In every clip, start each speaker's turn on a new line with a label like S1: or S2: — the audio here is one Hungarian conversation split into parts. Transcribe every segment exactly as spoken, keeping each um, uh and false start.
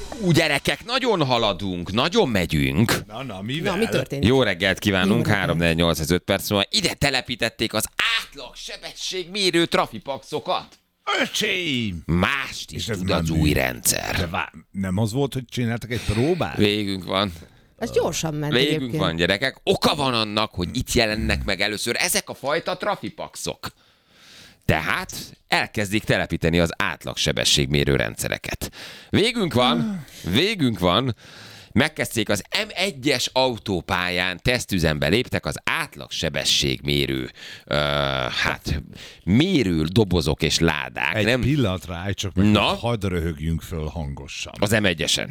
S1: Ú, gyerekek, nagyon haladunk, nagyon megyünk.
S2: Na, na, mivel?
S3: Na, mi történik?
S1: Jó reggelt kívánunk,
S3: Jó
S1: három négy nyolc öt perc múlva. Ide telepítették az átlag sebességmérő trafipaxokat.
S2: Öcsém!
S1: Mást is
S2: És ez
S1: tud
S2: már
S1: az
S2: mi?
S1: új
S2: De
S1: rendszer.
S2: vá- nem az volt, hogy csináltak egy próbát?
S1: Végünk van.
S3: Ez gyorsan ment
S1: Végünk
S3: egyébként.
S1: van, gyerekek. Oka van annak, hogy itt jelennek meg először ezek a fajta trafipaxok. Tehát elkezdik telepíteni az átlagsebességmérő rendszereket. Végünk van, végünk van. Megkezdték az em egyes autópályán, tesztüzembe léptek az átlagsebességmérő, uh, hát mérő dobozok és ládák.
S2: Egy
S1: nem?
S2: pillanatra állj csak meg,
S1: Na?
S2: hogy hadd röhögjünk föl hangosan.
S1: Az em egyesen.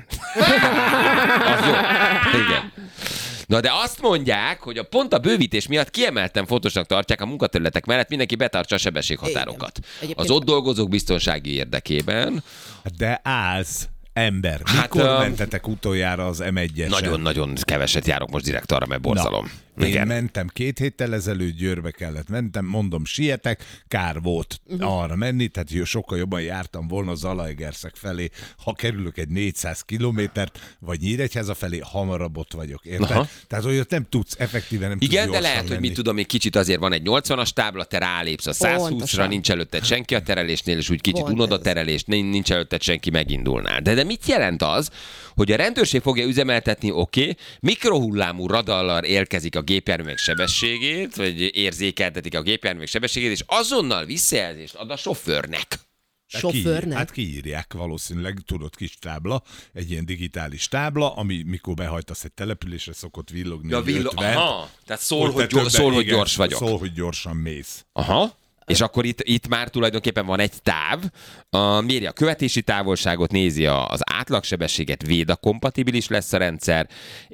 S1: Az jó. Igen. Na de azt mondják, hogy a pont a bővítés miatt kiemelten fontosnak tartják a munkaterületek mellett mindenki betartsa a sebességhatárokat.
S3: Egyébként-
S1: Az ott dolgozók biztonsági érdekében
S2: De állsz, ember.
S1: Hát,
S2: Mikor
S1: ö,
S2: mentetek utoljára az em egyesen?
S1: nagyon-nagyon keveset járok most direkt arra, mert borzalom.
S2: Na, én
S1: Igen.
S2: mentem két héttel ezelőtt, Győrbe kellett mentem, mondom, sietek, kár volt uh-huh. arra menni, tehát jó, sokkal jobban jártam volna Zalaegerszeg felé, ha kerülök egy négyszáz kilométert, vagy Nyíregyháza felé, hamarabb ott vagyok, érted?
S1: Aha.
S2: Tehát olyat nem tudsz, effektíven nem tudsz
S1: Igen, de
S2: gyorsan
S1: lehet, hogy
S2: menni.
S1: mit tudom, még kicsit azért van egy nyolcvanas tábla, te rálépsz a száz húszra,
S3: Pontosan.
S1: nincs előtted senki a terelésnél, és úgy kicsit
S3: Pont
S1: unod a
S3: ez.
S1: terelést, nincs előtted senki, megindulnál. De, de mit jelent az, hogy a rendőrség fogja üzemeltetni, oké, okay, mikrohullámú radallal érkezik a gépjárművek sebességét, vagy érzékeltetik a gépjárművek sebességét, és azonnal visszajelzést ad a sofőrnek.
S2: Hát ki-
S3: Sofőrnek?
S2: Hát kiírják valószínűleg, tudod, kis tábla, egy ilyen digitális tábla, ami mikor behajtasz egy településre, szokott villogni.
S1: Ja,
S2: hogy
S1: villo-
S2: ötven.
S1: aha, tehát szól,
S2: Ott
S1: hogy,
S2: te
S1: gyors,
S2: többen-
S1: szól hogy
S2: igen,
S1: gyors vagyok.
S2: Szól, hogy gyorsan mész.
S1: Aha. És akkor itt, itt már tulajdonképpen van egy táv, a, méri a követési távolságot, nézi a, az átlagsebességet, Véda kompatibilis lesz a rendszer,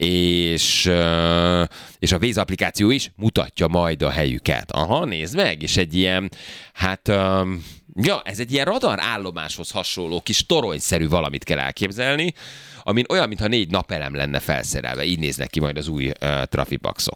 S1: és, ö, és a Waze applikáció is mutatja majd a helyüket. Aha, nézd meg, és egy ilyen, hát... Ö, ja, ez egy ilyen radar állomáshoz hasonló kis toronyszerű valamit kell elképzelni, amin olyan, mintha négy napelem lenne felszerelve. Így néznek ki majd az új uh, trafipaxok.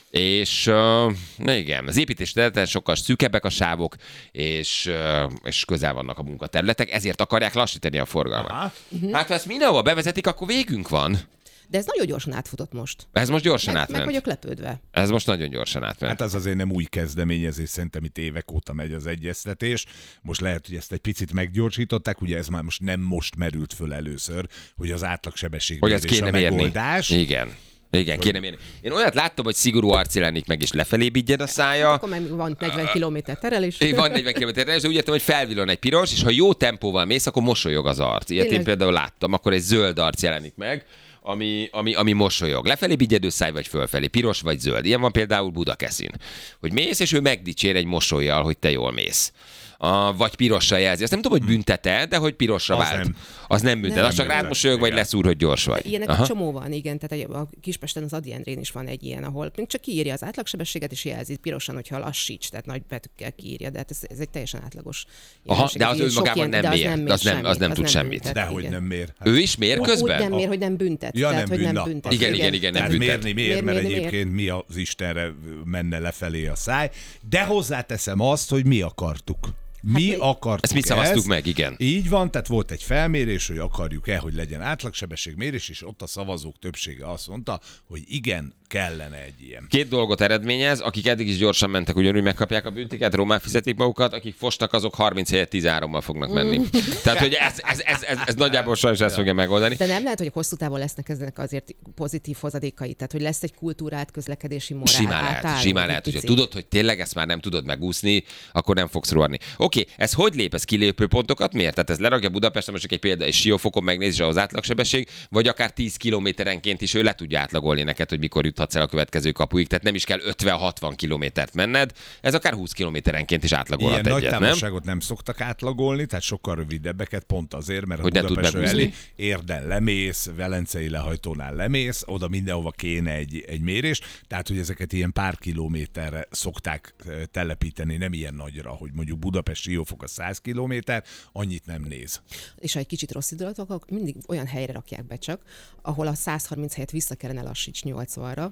S1: És uh, igen, az építés területen sokkal szűkebbek a sávok, és, uh, és közel vannak a munkaterületek, ezért akarják lassítani a forgalmat.
S2: Aha.
S1: Hát ha ezt mindenhova bevezetik, akkor végünk van.
S3: De ez nagyon gyorsan átfutott most.
S1: Ez most gyorsan
S3: Meg, meg
S1: átment.
S3: vagyok lepődve.
S1: Ez most nagyon gyorsan átment.
S2: Hát az azért nem új kezdeményezés, szerintem itt évek óta megy az egyeztetés. Most lehet, hogy ezt egy picit meggyorsították, ugye ez már most nem most merült föl először, hogy az átlagsebesség
S1: Hogy ezt kéne
S2: a
S1: mérni.
S2: megoldás.
S1: Igen. Igen, kéne mérni. Én olyat láttam, hogy szigorú arc jelenik meg, és lefelé bigyed a szája.
S3: Akkor meg van negyven kilométer terelés.
S1: É, van negyven kilométer, és úgy értem, hogy felvillan egy piros, és ha jó tempóval mész, akkor mosolyog az arc. Ilyet én
S3: Tényleg?
S1: például láttam, akkor egy zöld arc jelenik meg, ami, ami, ami mosolyog. Lefelé bigyedő száj, vagy fölfelé, piros vagy zöld. Ilyen van például Budakeszin. Hogy mész, és ő megdicsér egy mosollyal, hogy te jól mész. A, vagy pirossal jelzi. Azt nem tudom, hogy büntete, de hogy pirosra
S2: Az
S1: vált.
S2: nem.
S1: Az nem büntet.
S3: Nem.
S1: Az csak
S2: Nem
S1: rád mosolyog, vagy
S2: igen.
S1: leszúr, hogy gyors vagy.
S3: Ilyenek
S1: Aha.
S3: egy csomó van, igen. Tehát egy, a Kispesten az Ady Endrén is van egy ilyen, ahol még csak kiírja az átlagsebességet, és jelzi pirosan, hogyha lassíts, tehát nagy betűkkel kiírja, de hát ez, ez egy teljesen átlagos
S1: Aha,
S3: jelenség.
S1: de az
S3: Ilyen sok
S1: önmagában
S3: ilyen-
S1: nem
S3: de
S1: mér.
S3: mér
S1: Az nem-
S3: semmit,
S1: az nem tud semmit.
S3: büntet,
S2: Dehogy
S3: igen.
S2: nem mér. Hát,
S1: Ő is mér
S3: Úgy
S1: közben?
S3: nem mér, hogy nem büntet.
S2: Ja,
S3: tehát,
S2: nem
S3: hogy
S2: bűn,
S3: nem
S2: na.
S3: büntet.
S1: Igen, igen, igen, nem
S2: Tehát
S1: büntet.
S2: mérni mér,
S3: Mér,
S2: mert
S3: mérni, mér.
S2: egyébként mi az Istenre menne lefelé a száj. De hozzáteszem azt, hogy mi akartuk. Mi
S3: Hát mi-
S2: akartuk
S1: Ezt mi szavaztuk meg, igen.
S2: Így van, tehát volt egy felmérés, hogy akarjuk-e, hogy legyen átlagsebességmérés, és ott a szavazók többsége azt mondta, hogy igen, kellene egy ilyen.
S1: Két dolgot eredményez, akik eddig is gyorsan mentek, ugyanúgy megkapják a büntiket, román fizetik magukat, akik fostak, azok harminc helyett tizenhárommal fognak menni. Tehát, hogy ez, ez, ez, ez, ez nagyjából sajnos ezt fogja megoldani.
S3: De nem lehet, hogy hosszú távon lesznek ezek azért pozitív hozadékai, tehát hogy lesz egy kultúrát, közlekedési morál.
S1: Simán lehet,
S3: átálló,
S1: simán
S3: egy
S1: lehet, hogyha
S3: picit.
S1: tudod, hogy tényleg ezt már nem tudod megúszni, akkor nem fogsz rohanni. Oké, ez hogy lép? Ez kilépő pontokat miért? Tehát ez lerakja Budapesten, most csak egy példa, és Siófokon megnézés az átlagsebesség, vagy akár tíz kilométerenként is ő le tudja átlagolni neked, hogy mikor juthatsz el a következő kapuig, tehát nem is kell ötven-hatvan kilométert menned, ez akár húsz kilométerenként is átlagolhat
S2: Ilyen nagy
S1: egyet, nem?
S2: távolságot nem szoktak átlagolni, tehát sokkal rövidebbeket, pont azért, mert
S1: Hogy
S2: a
S1: ne tud
S2: Budapestről
S1: megúszni.
S2: elé Érden lemész, Velencei lehajtónál lemész, oda mindenhova kéne egy, egy mérés, tehát hogy ezeket ilyen pár kilométerre szokták eh, telepíteni, nem ilyen nagyra, hogy mondjuk Budapest Siófok a száz kilométer, annyit nem néz.
S3: És ha egy kicsit rossz időt akarok, mindig olyan helyre rakják be csak, ahol a száz harminc helyett vissza kellene lassíts nyolcvanra,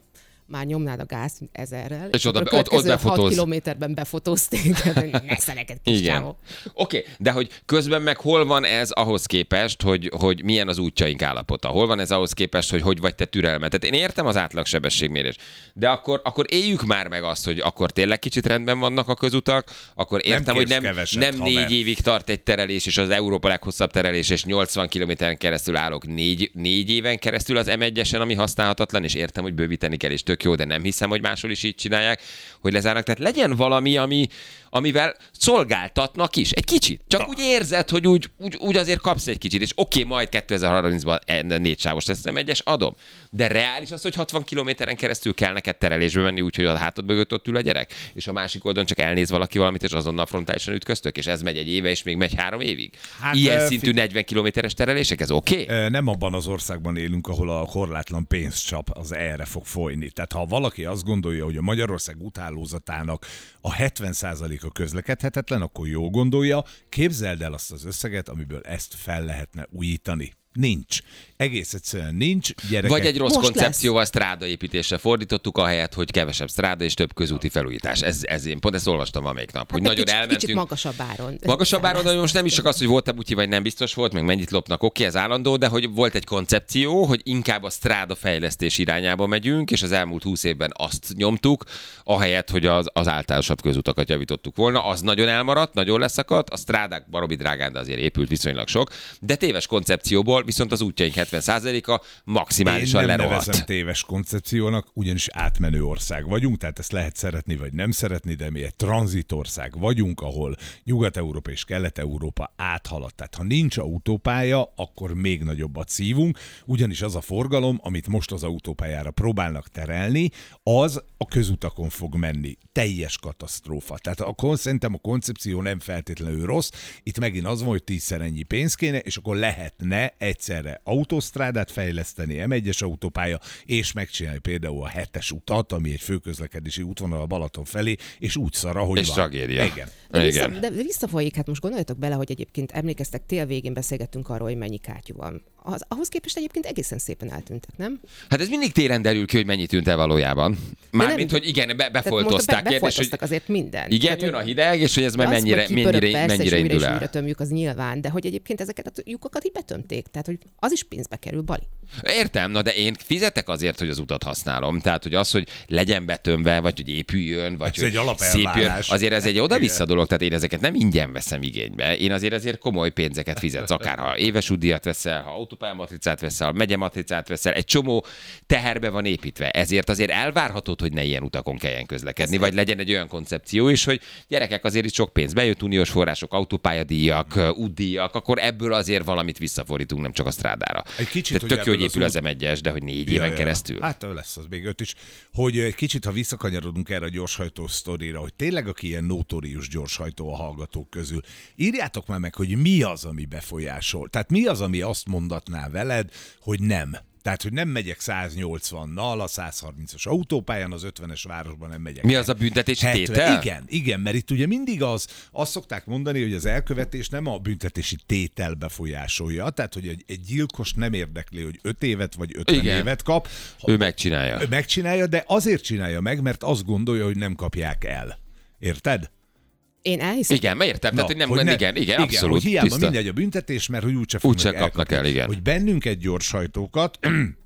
S3: már nyomnád a gáz ezerrel,
S1: és, és oda,
S3: akkor
S1: ott, ott befotóz.
S3: hat kilométerben befotóz téged, ne szeleked kis csávó.
S1: Oké, okay, de hogy közben meg hol van ez ahhoz képest, hogy, hogy milyen az útjaink állapota? Hol van ez ahhoz képest, hogy hogy vagy te türelmet? Én értem az átlagsebességmérés, de akkor, akkor éljük már meg azt, hogy akkor tényleg kicsit rendben vannak a közutak, akkor értem, nem hogy nem, keveset, nem négy mert... évig tart egy terelés, és az Európa leghosszabb terelés, és nyolcvan kilométeren keresztül állok négy, négy éven keresztül az em egyesen, ami használhatatlan, és értem, hogy bővíteni kell, és tök jó, de nem hiszem, hogy máshol is így csinálják, hogy lezárnak. Tehát legyen valami, ami, amivel szolgáltatnak is. Egy kicsit. Csak úgy érzed, hogy úgy, úgy, úgy azért kapsz egy kicsit, és oké, okay, majd kétezer-harmincban négy sávos lesz em egyes, adom. De reális az, hogy hatvan kilométeren keresztül kell neked terelésbe menni, úgyhogy a hátad mögött ott ül a gyerek, és a másik oldalon csak elnéz valaki valamit, és azonnal frontálisan ütköztök, és ez megy egy éve, és még megy három évig. Hát, ilyen uh, szintű fi... negyven kilométeres terelések, ez oké? Okay?
S2: Nem abban az országban élünk, ahol a korlátlan pénzcsap az erre fog folyni. Tehát ha valaki azt gondolja, hogy a Magyarország úthálózatának a hetven százaléka közlekedhetetlen, akkor jól gondolja, képzeld el azt az összeget, amiből ezt fel lehetne újítani. Nincs. Egész egyszerűen nincs. Gyerekek...
S1: Vagy egy rossz Most koncepcióval strádaépítésre fordítottuk, ahelyett, hogy kevesebb stráda és több közúti felújítás. Ez, ez én pont ezt olvastam valamelyik nap.
S3: Hát
S1: hogy nagyon
S3: kicsit,
S1: elmentünk.
S3: Kicsit magasabb áron.
S1: Magasabb áron, de most nem is csak az, hogy volt-e butyi, vagy nem biztos volt, meg mennyit lopnak, oké, ez állandó, de hogy volt egy koncepció, hogy inkább a stráda fejlesztés irányába megyünk, és az elmúlt húsz évben azt nyomtuk, ahelyett, hogy az, az általánosabb közutakat javítottuk volna. Az nagyon elmaradt, nagyon leszakadt, a strádák baromi drágán, de azért épült viszonylag sok, de téves koncepcióból viszont az útjaink hetven százaléka maximálisan lerohadt.
S2: Én nem nevezem téves koncepciónak, ugyanis átmenő ország vagyunk, tehát ezt lehet szeretni vagy nem szeretni, de mi egy tranzitország vagyunk, ahol Nyugat-Európa és Kelet-Európa áthalad. Tehát ha nincs autópálya, akkor még nagyobbat szívunk, ugyanis az a forgalom, amit most az autópályára próbálnak terelni, az a közutakon fog menni. Teljes katasztrófa. Tehát akkor szerintem a koncepció nem feltétlenül rossz. Itt megint az van, hogy tízszer ennyi pénz kéne, és akkor lehetne egyszerre autósztrádát fejleszteni, em egyes autópálya, és megcsinálni például a hetes utat, ami egy főközlekedési útvonal a Balaton felé, és úgy szar, ahogy
S1: és
S2: van.
S1: tragédia.
S2: Igen.
S3: De, vissza, de visszafolyik, hát most gondoljatok bele, hogy egyébként emlékeztek, tél végén beszélgettünk arról, hogy mennyi kátyú van. Az, ahhoz képest egyébként egészen szépen eltűntek, nem?
S1: Hát ez mindig télen derül ki, hogy mennyi tűnt el valójában. Mármint, hogy igen, be, befoltozták.
S3: Be, befoltoztak és, azért minden.
S1: Igen, tehát, jön a hideg, és hogy ez már mennyire, mennyire, mennyire indul el.
S3: Újra tömjük, az nyilván, de hogy egyébként ezeket a lyukakat így betömték, tehát hogy az is pénzbe kerül, Bali.
S1: Értem, na de én fizetek azért, hogy az utat használom. Tehát, hogy az, hogy legyen betömve, vagy hogy épüljön, vagy
S2: ez
S1: hogy szépjön, azért ez egy oda-vissza dolog, tehát én ezeket nem ingyen veszem igénybe. Én azért ezért komoly pénzeket fizetsz, akár ha éves útdíjat veszel, ha autópályamatricát veszel, megyematricát veszel, egy csomó teherbe van építve. Ezért azért elvárhatod, hogy ne ilyen utakon kelljen közlekedni, vagy legyen egy olyan koncepció is, hogy gyerekek, azért itt sok pénz bejött, uniós források, autópályadíjak, útdíjak, akkor ebből azért valamit visszafordítunk, nem csak a strádára.
S2: Egy kicsit,
S1: hogy tök jó, hogy épül az em egyes, de hogy négy ja, éven ja. keresztül.
S2: Hát lesz az még öt is. Hogy egy kicsit, ha visszakanyarodunk erre a gyorshajtó sztorira, hogy tényleg aki ilyen notórius gyorshajtó a hallgatók közül, írjátok már meg, hogy mi az, ami befolyásol. Tehát mi az, ami azt mondatná veled, hogy nem. Tehát, hogy nem megyek száz nyolcvannal a száz harmincas autópályán, az ötvenes városban nem megyek.
S1: Mi az a büntetési tétel?
S2: Igen, igen, mert itt ugye mindig az, azt szokták mondani, hogy az elkövetés nem a büntetési tétel befolyásolja, tehát, hogy egy, egy gyilkos nem érdekli, hogy öt évet vagy ötven igen. évet kap.
S1: Ő megcsinálja.
S2: Ő megcsinálja, de azért csinálja meg, mert azt gondolja, hogy nem kapják el. Érted?
S3: Én elhiszem.
S1: Igen, mert értem,
S2: Na,
S1: tehát, hogy nem,
S2: hogy
S1: igen,
S2: ne,
S1: igen, igen,
S2: igen,
S1: abszolút.
S2: Hogy hiába
S1: tiszta.
S2: mindegy a büntetés, mert hogy úgyse
S1: Úgy
S2: fognak
S1: kapnak el, igen.
S2: Hogy bennünket gyorshajtókat,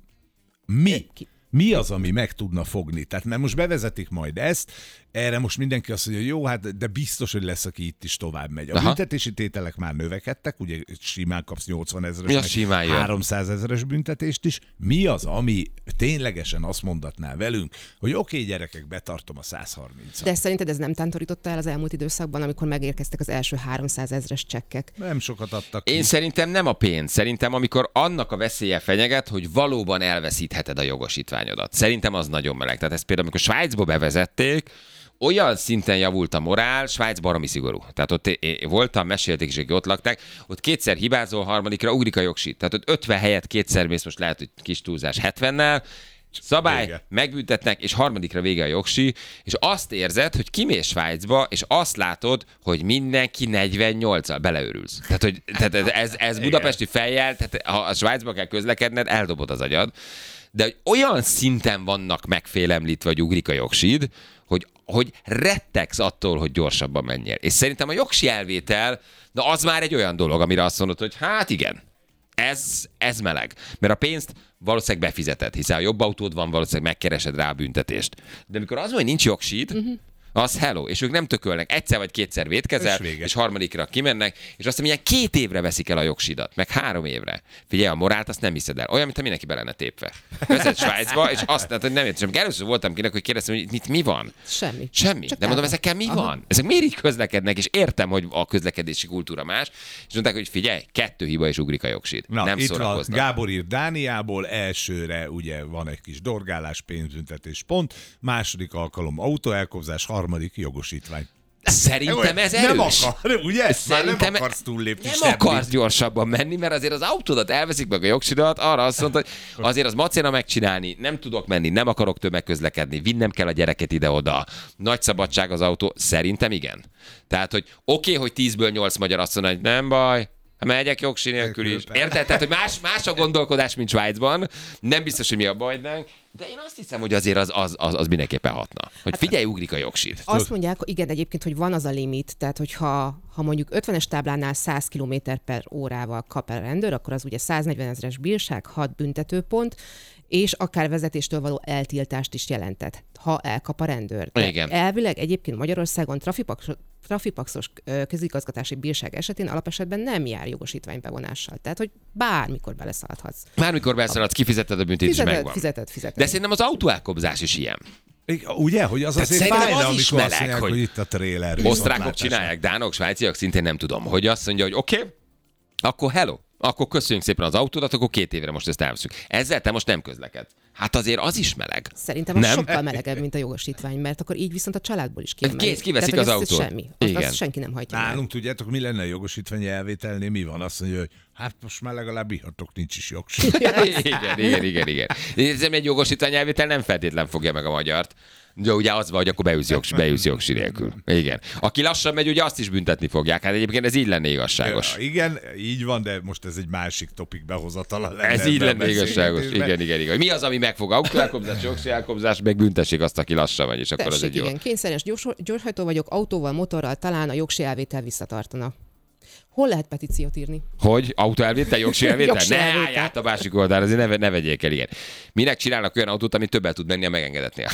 S2: mi? Mi az, ami meg tudna fogni? Tehát mert most bevezetik majd ezt, erre most mindenki azt mondja, jó, hát de biztos, hogy lesz, aki itt is tovább megy. A Aha. büntetési tételek már növekedtek, ugye simán kapsz nyolcvan ezeres, háromszáz ezeres büntetést is. Mi az, ami ténylegesen azt mondatná velünk, hogy oké, okay, gyerekek, betartom a száz harmincat.
S3: De szerinted ez nem tántorította el az elmúlt időszakban, amikor megérkeztek az első háromszáz ezeres csekkek?
S2: Nem sokat adtak ki.
S1: Én szerintem nem a pénz. Szerintem amikor annak a veszélye fenyeget, hogy valóban elveszítheted a jogosítványodat. Szerintem az nagyon meleg. Tehát ezt például, amikor Svájcba bevezették, olyan szinten javult a morál, Svájc baromi szigorú. Tehát ott én voltam, mesélték is, hogy ott lakták, ott kétszer hibázol, harmadikra ugrik a jogsít. Tehát ott ötven helyet kétszer mész, most lehet, hogy kis túlzás hetvennel, Szabály,
S2: Vége.
S1: megbüntetnek, és harmadikra vége a jogsi, és azt érzed, hogy kimész Svájcba, és azt látod, hogy mindenki negyvennyolccal beleőrülsz. Tehát, hogy tehát ez, ez budapesti fejjel, tehát ha a Svájcba kell közlekedned, eldobod az agyad. De hogy olyan szinten vannak megfélemlítve, vagy ugrik a jogsid, hogy, hogy rettegsz attól, hogy gyorsabban menjél. És szerintem a jogsi elvétel, na az már egy olyan dolog, amire azt mondod, hogy hát igen, ez, ez meleg. Mert a pénzt valószínűleg befizeted, hiszen ha jobb autód van, valószínűleg megkeresed rá a büntetést. De amikor az van, hogy nincs jogsid, uh-huh. az hello, és ők nem tökölnek. Egyszer vagy kétszer vétkezel, és, és harmadikra kimennek, és aztán ilyen két évre veszik el a jogsidat, meg három évre. Figyelj, a morált azt nem hiszed el. Olyan, mintha mindenki be lenne tépve. Vezet Svájcba, és azt mondta, hogy nem értem. Először voltam kinek, hogy kérdeztem, hogy itt mi van.
S3: Semmi.
S1: Semmi. Csak de mondom, ezekkel mi Aha. van? Ezek miért így közlekednek, és értem, hogy a közlekedési kultúra más. És mondták, hogy figyelj, kettő hiba és ugrik a jogsid.
S2: Na,
S1: nem
S2: itt van Gábor ír Dániából, elsőre ugye van egy kis dorgálás, pénzbüntetés pont, második alkalom autóelkobzás, harmadik jogosítvány.
S1: Szerintem ez erős.
S2: Nem akar, ugye?
S1: Szerintem
S2: Már nem akarsz túllépni
S1: Nem
S2: semmit.
S1: akarsz gyorsabban menni, mert azért az autódat elveszik meg a jogsidat, arra azt mondta, hogy azért az macéna megcsinálni, nem tudok menni, nem akarok tömegközlekedni, vinnem kell a gyereket ide-oda. Nagy szabadság az autó, szerintem igen. Tehát, hogy oké, okay, hogy tízből nyolc magyar azt mondja, hogy nem baj, megyek jogsi nélkül is. Érted? Tehát, hogy más, más a gondolkodás, mint Svájcban. Nem biztos, hogy mi a bajdánk. De én azt hiszem, hogy azért az, az, az, az mindenképpen hatna. Hogy figyelj, ugrik a jogsid.
S3: Azt mondják, igen, egyébként, hogy van az a limit, tehát hogyha ha mondjuk ötvenes táblánál száz kilométer per órával kap el rendőr, akkor az ugye száznegyven ezeres bírság, hat büntetőpont, és akár vezetéstől való eltiltást is jelentett, ha elkap a rendőr. De
S1: igen.
S3: Elvileg egyébként Magyarországon trafipax, trafipaxos közigazgatási bírság esetén alapesetben nem jár jogosítvány bevonással. Tehát, hogy bármikor beleszaladhatsz.
S1: Bármikor beszaladsz, kifizetted a büntetést,
S3: Fizeted,
S1: megvan.
S3: fizeted, fizeted.
S1: De szerintem az autóelkobzás is ilyen.
S2: Ugye, hogy az
S1: Tehát
S2: azért
S1: szerintem
S2: fájna,
S1: az is
S2: amikor azt
S1: meleg,
S2: mondják,
S1: hogy
S2: hogy itt a trailer.
S1: Osztrákok csinálják, dánok, svájciak, szintén nem tudom, hogy azt mondja, hogy oké, okay, akkor hello, akkor köszönjük szépen az autódat, akkor két évre most ezt elveszünk. Ezzel te most nem közleked. Hát azért az is meleg.
S3: Szerintem az
S1: nem?
S3: sokkal melegebb, mint a jogosítvány, mert akkor így viszont a családból is kiemelik.
S1: Kész, kiveszik
S3: Tehát,
S1: az
S3: hogy ez
S1: autót.
S3: Semmi. Azt,
S1: Igen.
S3: azt senki nem hajtja meg.
S2: Nálunk tudjátok, mi lenne a jogosítvány elvételnél? Mi van? Azt mondja, hogy hát most már legalább ihatok, nincs is jogosítvány.
S1: igen, igen, igen, igen. De egy jogosítvány elvétel nem feltétlen fogja meg a magyart. De ugye az van, hogy akkor beülsz jogsi, beülsz jogsi nélkül. Igen. Aki lassan megy, ugye azt is büntetni fogják. Hát egyébként ez így lenne igazságos.
S2: Ja, igen, így van, de most ez egy másik topik behozatala lenne.
S1: Ez így lenne igazságos.
S2: beszélgetésben.
S1: Igen, igen, igen. Mi az, ami megfog? Autóelkobzás, jogsi elkobzás, meg büntessék azt, aki lassan megy, és akkor
S3: Tessék,
S1: az egy jó.
S3: igen, kényszeres gyors, gyorshajtó vagyok, autóval, motorral, talán a jogsi elvétel visszatartana. Hol lehet petíciót írni?
S1: Hogy? Autóelvétel, jogsi elvétel?
S3: Jogsi
S1: Ne
S3: elvétel.
S1: állj át a másik oldalra, azért ne, ne vegyék el, igen. Minek csinálnak olyan autót, ami többel tud menni a megengedetnél?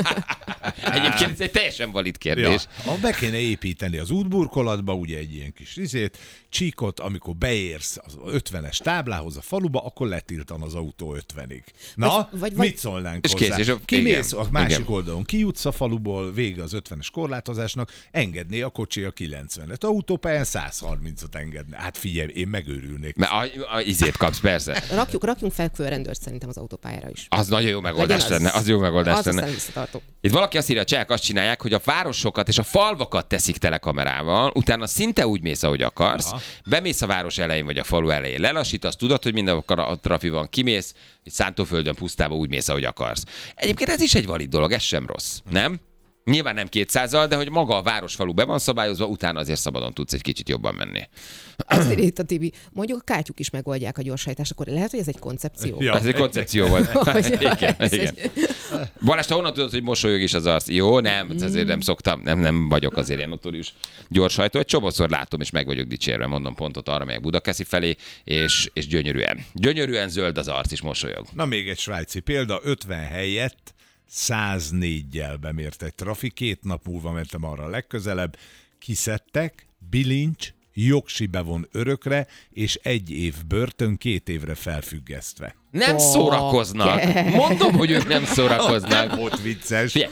S1: Egyébként ez egy teljesen valid kérdés.
S2: Ja, be kéne építeni az útburkolatba, ugye egy ilyen kis izét, csíkot, amikor beérsz az ötvenes táblához a faluba, akkor letiltan az autó ötvenig. Na,
S3: Vagy- vagy-
S2: mit szólnánk
S1: És
S2: hozzá?
S1: kész, és a-
S2: Kimész
S1: igen,
S2: a másik
S1: igen.
S2: oldalon, kijutsz a faluból, vége az ötvenes korlátozásnak, engedné a kocsi a kilencvenet. Autópályán száz harmincot engedne. Hát figyelj, én megőrülnék.
S1: Mert a, a, izét kapsz, persze.
S3: Rakjuk, rakjunk fel rendőrt szerintem az autópályára is.
S1: Az nagyon jó megoldás
S3: Legyen
S1: lenne. Az jó megoldás
S3: az
S1: lenne.
S3: aztán visszatartó.
S1: Itt valaki azt írja, a csehek azt csinálják, hogy a városokat és a falvakat teszik telekamerával, utána szinte úgy mész, ahogy akarsz,
S2: Aha.
S1: bemész a város elején vagy a falu elején, lelassítasz, tudod, hogy minden a trafi van, kimész, egy szántóföldön pusztába úgy mész, ahogy akarsz. Egyébként ez is egy valid dolog, ez sem rossz, nem? Nyilván nem kétszázzal, de hogy maga a városfalu be van szabályozva, utána azért szabadon tudsz egy kicsit jobban menni.
S3: Azt írja itt a Tibi, mondjuk a kátyuk is megoldják a gyorshajtást, akkor lehet, hogy ez egy koncepció.
S2: Ja.
S1: Ez egy koncepció volt.
S3: Hogy-
S1: igen,
S3: ez
S1: igen.
S3: egy-
S1: Balázs, te honnan tudod, hogy mosolyog is az arc? Jó, nem, azért nem szoktam, nem, nem vagyok azért ilyen notórius gyorshajtó. Egy csomószor látom, és meg vagyok dicsérve, mondom pontot arra, melyek Budakeszi felé, és, és gyönyörűen. Gyönyörűen zöld az arc, és mosolyog.
S2: Na még egy svájci példa, ötven helyett száznégyel bemért egy trafi, két nap múlva mentem arra a legközelebb, kiszedtek, bilincs, jogsi bevon örökre, és egy év börtön, két évre felfüggesztve.
S1: Nem
S3: Ó,
S1: szórakoznak. Mondom, hogy ők nem szórakoznak.
S2: Nem volt vicces.
S1: Figyelj,